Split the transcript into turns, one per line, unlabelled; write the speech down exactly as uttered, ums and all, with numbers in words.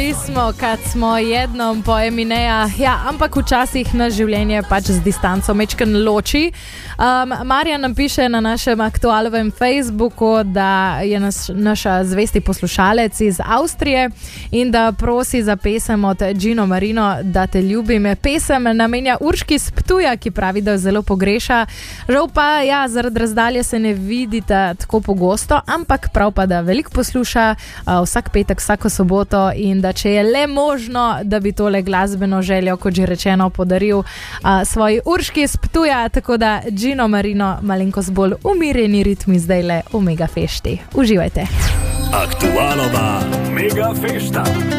Čuli smo, kad smo jednom po Emineja, ja, ampak včasih na življenje pač z distanco mečken loči. Um, Marja nam piše na našem aktualovem Facebooku, da je nas, naša zvesti poslušalec iz Avstrije in da prosi za pesem od Gino Marino, Da te ljubim. Pesem namenja Urški s Ptuja, ki pravi, da jo zelo pogreša. Žal pa, ja, zaradi razdalje se ne vidite tako pogosto, ampak prav pa, da veliko posluša uh, vsak petek, vsako soboto in da če je le možno, da bi tole glasbeno željo, kot že rečeno, podaril uh, svoji Urški s Ptuja, tako da Gino Marino, malenkost bolj umirjeni ritmi zdaj le v Mega Fešti. Uživajte.
Aktualova Mega Fešta.